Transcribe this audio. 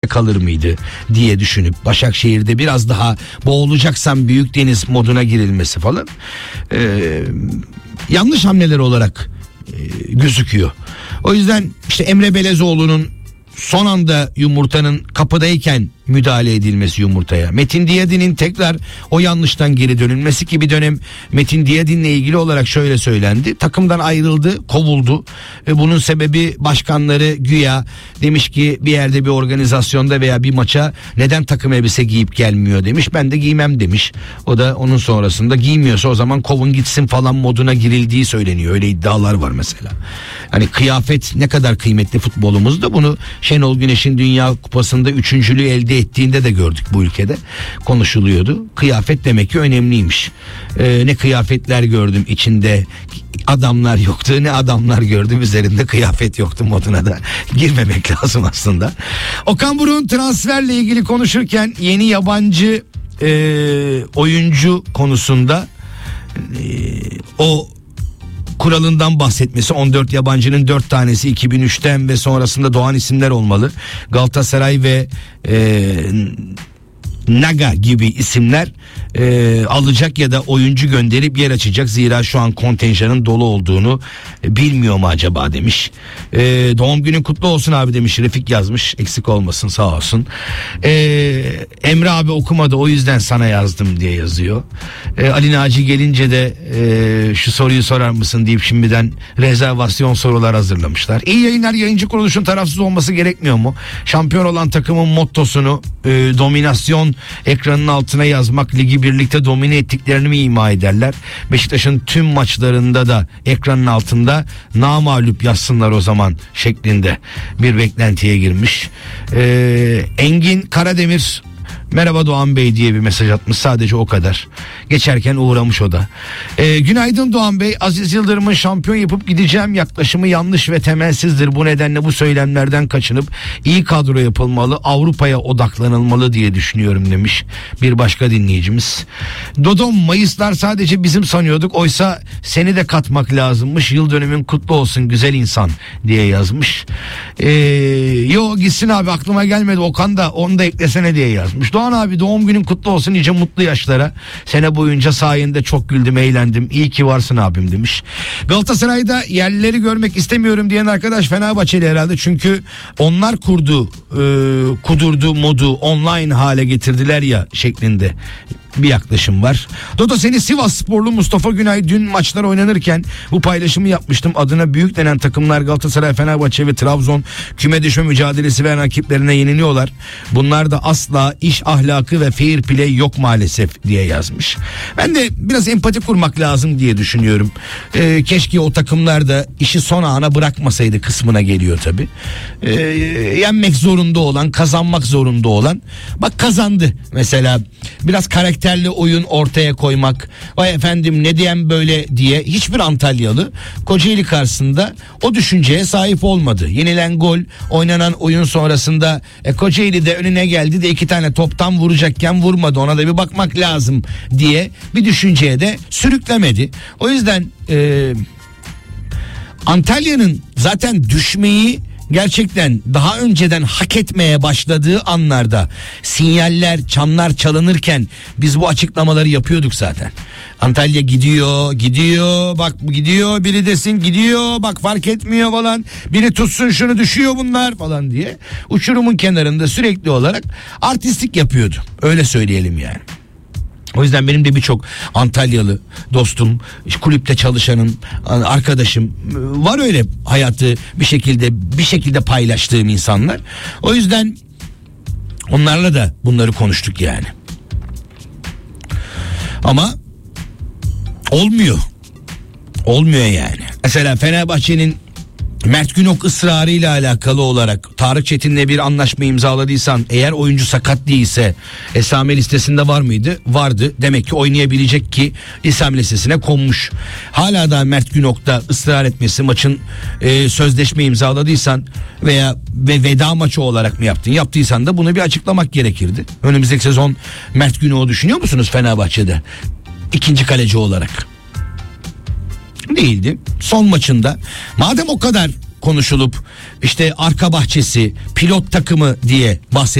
kalır mıydı diye düşünüp Başakşehir'de biraz daha boğulacaksan Büyükdeniz moduna girilmesi falan yanlış hamleler olarak gözüküyor. O yüzden işte Emre Belezoğlu'nun son anda yumurtanın kapıdayken müdahale edilmesi yumurtaya, Metin Diyadin'in tekrar o yanlıştan geri dönülmesi ki bir dönem Metin Diyadin'le ilgili olarak şöyle söylendi: takımdan ayrıldı, kovuldu. Bunun sebebi başkanları güya demiş ki bir yerde bir organizasyonda veya bir maça neden takım elbise giyip gelmiyor demiş, ben de giymem demiş. O da onun sonrasında giymiyorsa o zaman kovun gitsin falan moduna girildiği söyleniyor. Öyle iddialar var mesela. Hani kıyafet ne kadar kıymetli futbolumuzda, bunu Şenol Güneş'in Dünya Kupası'nda üçüncülüğü elde ettiğinde de gördük, bu ülkede konuşuluyordu. Kıyafet demek ki önemliymiş. Ne kıyafetler gördüm içinde adamlar yoktu, ne adamlar gördüm üzerinde kıyafet yoktu moduna da girmemek lazım aslında. Okan Buruk'un transferle ilgili konuşurken yeni yabancı oyuncu konusunda o kuralından bahsetmesi, 14 yabancının 4 tanesi 2003'ten ve sonrasında doğan isimler olmalı. Galatasaray ve Naga gibi isimler alacak ya da oyuncu gönderip yer açacak. Zira şu an kontenjanın dolu olduğunu bilmiyor mu acaba demiş. Doğum günün kutlu olsun abi demiş, Refik yazmış, eksik olmasın, sağ olsun. Emre abi okumadı, o yüzden sana yazdım diye yazıyor. Ali Naci gelince de şu soruyu sorar mısın deyip şimdiden rezervasyon sorular hazırlamışlar. İyi yayınlar, yayıncı kuruluşun tarafsız olması gerekmiyor mu? Şampiyon olan takımın mottosunu dominasyon ekranın altına yazmak, ligi birlikte domine ettiklerini mi ima ederler? Beşiktaş'ın tüm maçlarında da ekranın altında namağlup yazsınlar o zaman şeklinde bir beklentiye girmiş. Engin Karademir merhaba Doğan Bey diye bir mesaj atmış, sadece o kadar. Geçerken uğramış o da. Günaydın Doğan Bey, Aziz Yıldırım'ın şampiyon yapıp gideceğim yaklaşımı yanlış ve temelsizdir. Bu nedenle bu söylemlerden kaçınıp iyi kadro yapılmalı, Avrupa'ya odaklanılmalı diye düşünüyorum demiş bir başka dinleyicimiz. Dodom, Mayıslar sadece bizim sanıyorduk, oysa seni de katmak lazımmış, yıl dönümün kutlu olsun güzel insan diye yazmış. Yo gitsin abi, aklıma gelmedi, Okan da onu da eklesene diye yazmış. Doğan abi doğum günün kutlu olsun, nice mutlu yaşlara. Sene boyunca sayende çok güldüm, eğlendim. İyi ki varsın abim demiş. Galatasaray'da yerlileri görmek istemiyorum diyen arkadaş Fenerbahçeli herhalde. Çünkü onlar kudurdu modu online hale getirdiler ya şeklinde bir yaklaşım var. Dodo, seni Sivas Sporlu Mustafa Günay dün maçlar oynanırken bu paylaşımı yapmıştım. Adına büyük denen takımlar Galatasaray, Fenerbahçe ve Trabzon küme düşme mücadelesi veren rakiplerine yeniliyorlar. Bunlar da asla iş ahlakı ve fair play yok maalesef diye yazmış. Ben de biraz empati kurmak lazım diye düşünüyorum. Keşke o takımlar da işi son ana bırakmasaydı kısmına geliyor tabii. Yenmek zorunda olan, kazanmak zorunda olan bak kazandı mesela. Biraz karakterli oyun ortaya koymak, vay efendim ne diyen böyle diye hiçbir Antalyalı Kocaeli karşısında o düşünceye sahip olmadı. Yenilen gol, oynanan oyun sonrasında Kocaeli de önüne geldi de 2 tane toptan vuracakken vurmadı, ona da bir bakmak lazım diye bir düşünceye de sürüklemedi. O yüzden Antalya'nın zaten düşmeyi gerçekten daha önceden hak etmeye başladığı anlarda sinyaller, çanlar çalınırken biz bu açıklamaları yapıyorduk zaten. Antalya gidiyor bak gidiyor, biri desin gidiyor bak fark etmiyor falan, biri tutsun şunu düşüyor bunlar falan diye uçurumun kenarında sürekli olarak artistlik yapıyordu, öyle söyleyelim yani. O yüzden benim de birçok Antalyalı dostum, kulüpte çalışanım, arkadaşım var, öyle hayatı bir şekilde paylaştığım insanlar. O yüzden onlarla da bunları konuştuk yani. Ama olmuyor yani. Mesela Fenerbahçe'nin Mert Günok ısrarıyla alakalı olarak Tarık Çetin'le bir anlaşma imzaladıysan, eğer oyuncu sakat değilse esame listesinde var mıydı? Vardı. Demek ki oynayabilecek ki esame listesine konmuş. Hala da Mert Günok'ta ısrar etmesi, maçın sözleşme imzaladıysan veya veda maçı olarak mı yaptın? Yaptıysan da bunu bir açıklamak gerekirdi. Önümüzdeki sezon Mert Günok'u düşünüyor musunuz Fenerbahçe'de? İkinci kaleci olarak. Değildi. Son maçında madem o kadar konuşulup işte arka bahçesi, pilot takımı diye bahsediyor.